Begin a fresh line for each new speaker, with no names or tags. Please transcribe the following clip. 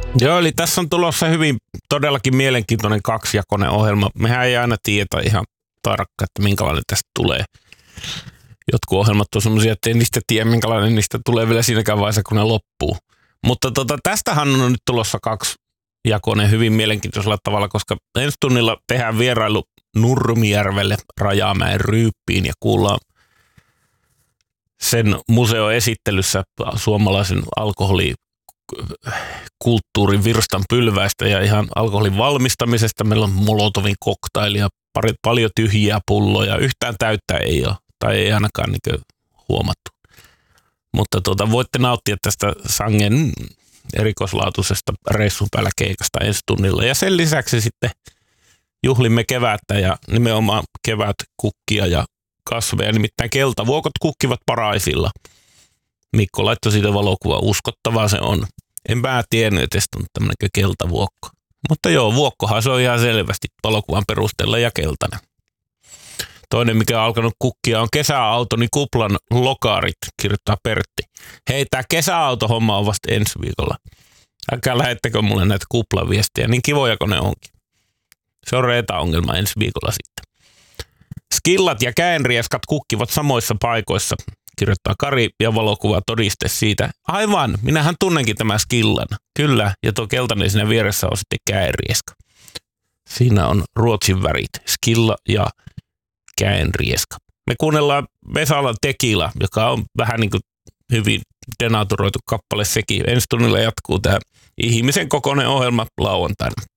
Joo, eli tässä on tulossa hyvin todellakin mielenkiintoinen kaksijakoinen ohjelma. Mehän ei aina tiedä ihan tarkkaan, että minkälainen tästä tulee. Jotkut ohjelmat on sellaisia, että ei niistä tiedä, minkälainen niistä tulee vielä siinäkään vaiheessa, kun ne loppuu. Mutta tästähän on nyt tulossa kaksijakoinen hyvin mielenkiintoisella tavalla, koska ensi tunnilla tehdään vierailu Nurmijärvelle Rajamäen Ryyppiin ja kuullaan sen museon esittelyssä suomalaisen alkoholikulttuurin virstan pylväistä ja ihan alkoholin valmistamisesta. Meillä on Molotovin koktailia, paljon tyhjiä pulloja, yhtään täyttä ei ole, tai ei ainakaan niin huomattu. Mutta voitte nauttia tästä sangen erikoislaatuisesta reissun päällä keikasta ensi tunnilla. Ja sen lisäksi sitten juhlimme kevättä ja nimenomaan kevätkukkia ja kasveja, nimittäin keltavuokot kukkivat paraisilla. Mikko laittoi siitä valokuva, uskottavaa se on. En mä tiennyt, että on tämmöinen keltavuokko. Mutta joo, vuokkohan se on ihan selvästi valokuvan perusteella ja keltainen. Toinen, mikä on alkanut kukkia, on kesäautoni kuplan lokarit, kirjoittaa Pertti. Hei, tää kesäautohomma on vasta ensi viikolla. Älkää lähettäkö mulle näitä kuplaviestejä, niin kivoja kuin ne onkin. Se on reeta-ongelma ensi viikolla sitten. Skillat ja käenrieskat kukkivat samoissa paikoissa, kirjoittaa Kari ja valokuva todiste siitä. Aivan, minähän tunnenkin tämän skillan. Kyllä, ja tuo keltainen siinä vieressä on sitten käenrieska. Siinä on Ruotsin värit, skilla ja käenrieska. Me kuunnellaan Vesalan Tequila, joka on vähän niin kuin hyvin denaturoitu kappale sekin. Ensi tunnilla jatkuu tämä ihmisen kokoinen ohjelma lauantaina.